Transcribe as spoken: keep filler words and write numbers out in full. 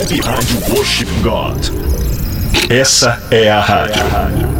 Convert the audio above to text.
behind you worship God. Essa é a rádio.